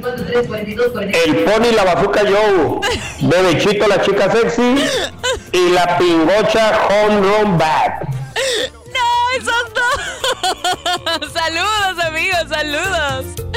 El Pony, la Bazooka Joe, Bebechito, la chica sexy y la Pingocha Home Run Back. No, esos no. Saludos, amigos, saludos.